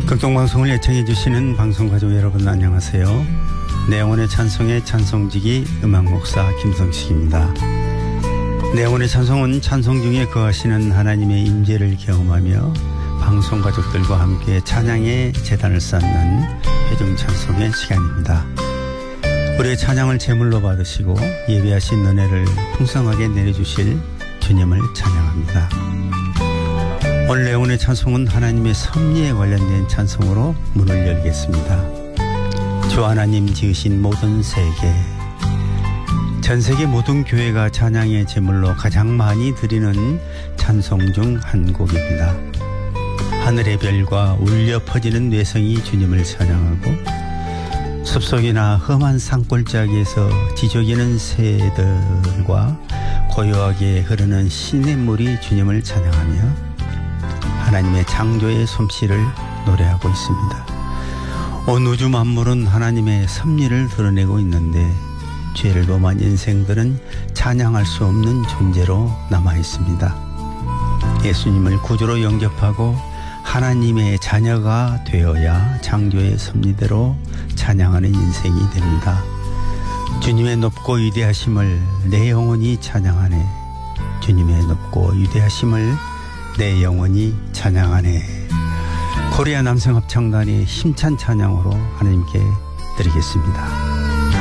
극동방송을 애청해 주시는 방송가족 여러분 안녕하세요. 내 영혼의 찬송의 찬송지기 음악목사 김성식입니다. 내 영혼의 찬송은 찬송 중에 거하시는 하나님의 임재를 경험하며 방송가족들과 함께 찬양의 제단을 쌓는 회중찬송의 시간입니다. 우리의 찬양을 제물로 받으시고 예배하신 은혜를 풍성하게 내려주실 주님을 찬양합니다. 오늘 내 영혼의 찬송은 하나님의 섭리에 관련된 찬송으로 문을 열겠습니다. 주 하나님 지으신 모든 세계, 전 세계 모든 교회가 찬양의 제물로 가장 많이 드리는 찬송 중 한 곡입니다. 하늘의 별과 울려 퍼지는 뇌성이 주님을 찬양하고 숲속이나 험한 산골짜기에서 지저귀는 새들과 고요하게 흐르는 시냇물이 주님을 찬양하며 하나님의 창조의 솜씨를 노래하고 있습니다. 온 우주 만물은 하나님의 섭리를 드러내고 있는데 죄를 범한 인생들은 찬양할 수 없는 존재로 남아 있습니다. 예수님을 구주로 영접하고 하나님의 자녀가 되어야 창조의 섭리대로 찬양하는 인생이 됩니다. 주님의 높고 위대하심을 내 영혼이 찬양하네. 주님의 높고 위대하심을 내 영혼이 찬양하네. 코리아 남성합창단의 힘찬 찬양으로 하나님께 드리겠습니다.